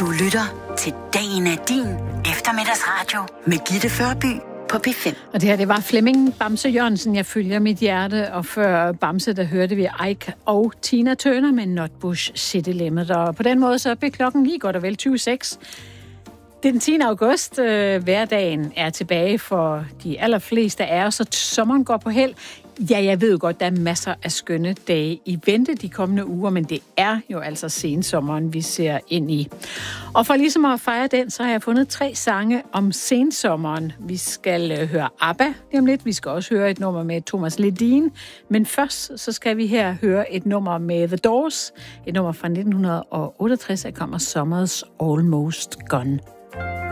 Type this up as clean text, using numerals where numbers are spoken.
Du lytter til Dagen er din eftermiddagsradio med Gitte Førby på P5. Og det her, det var Flemming Bamse Jørgensen, Jeg følger mit hjerte. Og før Bamse, der hørte vi Ike og Tina Turner med Nutbush City Limit. Og på den måde så blev klokken lige godt og vel 26. Det er den 10. august. Hverdagen er tilbage for de allerfleste af os, så sommeren går på held. Ja, jeg ved jo godt, der er masser af skønne dage i vente de kommende uger, men det er jo altså sensommeren, vi ser ind i. Og for ligesom at fejre den, så har jeg fundet 3 sange om sensommeren. Vi skal høre ABBA lige om lidt. Vi skal også høre et nummer med Thomas Ledin. Men først så skal vi her høre et nummer med The Doors. Et nummer fra 1968, der kommer Summer's Almost Gone.